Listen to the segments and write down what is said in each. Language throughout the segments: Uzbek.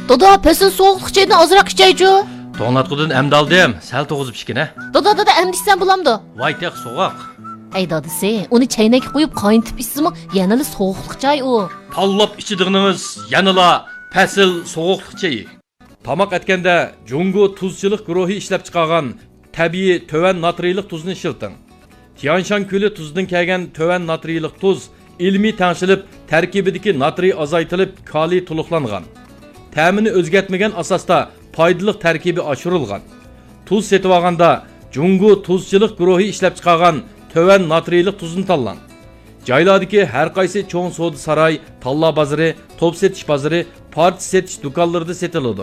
Dada, pesin soğuqluq çaydan azırak içeycu. To'nglatqudan amdaldim, sal to'g'izib ichgina. Dada, emdiksen bulamdı. Voy teq so'g'oq. Ey dadisi, onu çaynak koyup kaynatib içsimi, yanılı soğuqluq çay o. Tanlab ichidig'ingiz yanıla fasil so'g'uqliq chayi. Tamoq etganda Jungo tuzchilik guruhi ishlab chiqargan tabiiy töven natriylik tuzni ishilting. Tianshan ko'li tuzidan kelgan töven natriylik tuz ilmiy tangshilib, tarkibidagi natriy azaytilib, kaliy to'liqlangan. Ta'mini o'zgartmagan asosda foydali tarkibi oshirilgan. Tuz setib olganda Jungo tuzchilik guruhi ishlab chiqargan töven natriylik tuzni tanlang. Joylardagi har qaysi cho'ng savdo saroy, talla bozori, top setish bozori, part setish do'konlarida setiladi.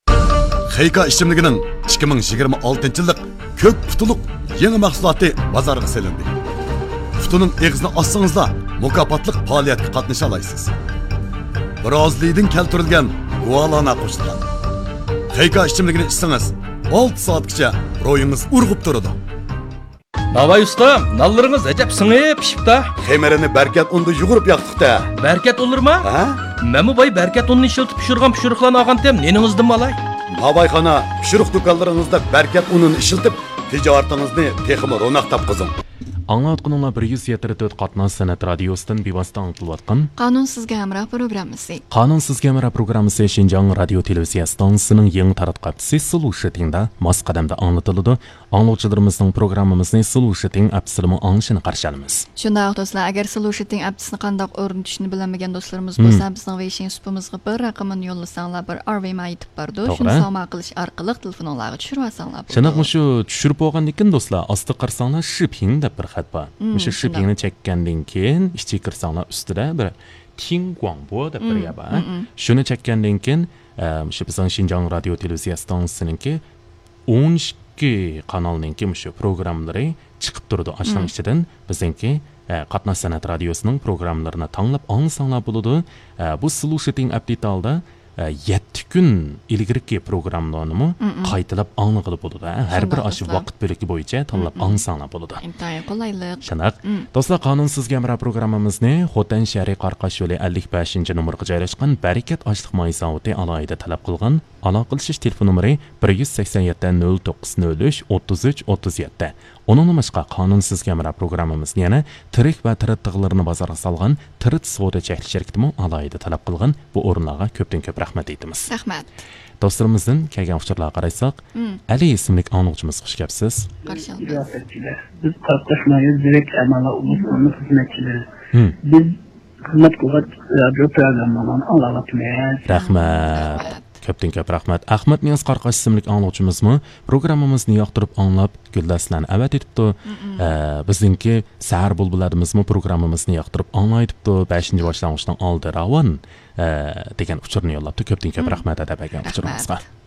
Xeyka ichimligining 2026-yillik ko'k putuluq yangi mahsuloti bozorga selindi. Putuning eg'izini ossangizlar, mukofotlik faoliyatga qatnasha olasiz. Birozlidan keltirilgan guvalana qo'shilgan. Xeyka ichimligini ichsangiz, 6 soatgacha ro'yingiz urg'ib turadi. Davay ustam, nallarınız acab sınıp pişipta. Xeymerini berkat unda yugurib yoqdiqda. Berkat olurma? Ha? Memu bay berkat unni ishiltib pishirgan pishiriqlarni olgan tem, neningizdan malay? Babayxona pishiriq do'konlaringizda berkat unini ishiltib, tijoratingizni texmi ro'naq topqizing. Anlatqanlar 174 qatnaz san'at radiosidan bevosita anglatilayotgan Qanunsizga hamroh programmasi. Qanunsizga hamroh programmasi Xinjiang radio televiziya stantsiyasining yangi taratqabisi Solution'da mos qadamda anglatiladi. Anglovchilarimizning programmamizni Solution appsini anglashini qarshi olamiz. Shunday do'stlar, agar Solution appsini qanday o'rnatishni bilmagan do'stlarimiz bo'lsa, bizning Weixin supimizga bir raqamini yo'llasanglar, bir RVM aytib berdi. Shuni samma qilish orqali telefonlarga tushirib olsanglar. Shunaqmi shu tushirib bo'lgandan keyin do'stlar, osti qarsanglar shipping deb bir xat bor. O'sha shippingni chekkandan keyin ishga kirsanglar ustida bir Ting Guangbo deb bir yaba. Shuni chekkandan keyin o'sha bizning Xinjiang radio televiziya stansiyasiningki 12 kanalninki o'sha programmalari chiqib turdi. Ashning ichidan bizningki Qatnash san'at radiosining programmalarini tanlab olsanglar bo'ladi. Bu Solution appdetalda 7 kun ilgirki programlarni qaytalab anglag'ili bo'ladi. Har bir aşı vaqt bo'ligi bo'yicha tanlab olsanglar bo'ladi. Intayin qulaylik. Shunaq. Do'stlar, Qanunsizga hamroh programmamizni Xotan shahri Qarqash yo'li 55-numurga joylashgan Barakat ochliq moy zavodi alohida talab qilgan aloqalashish telefon nomeri 187 0903 33 37. Onun boshqa Qanunsizga hamroh programmamizni yana tirik va tirittig'larni bozorga solgan Tirit savdo chekli shirkatimi alohida talab qilgan bu o'rinlarga ko'pdan ko'p rahmat aytamiz. Rahmat. Do'stlarimizdan kelgan uchurlarga qaraysak, Ali ismli angluvchimiz xush kelibsiz. Qarshi Siyasetçiler, biz tartışmayız, direkt amala uluslarının hizmetçileri. Biz hizmet kuvvet radyo programlarından anlatmayız. Rahmat. Ko'pdan ko'p rahmat. Ahmad Niyaz Qarqash ismli angluvchimizmi programmamizni yoqtirib anglab, gullaslarni avat etibdi. Bizningki sahar bulbuladimizmi programmamizni yoqtirib anglaytibdi. 5-boshlang'ichdan oldi ravon degan uchurni yo'llabdi. Ko'pdan ko'p rahmat adab ekan uchurimizga.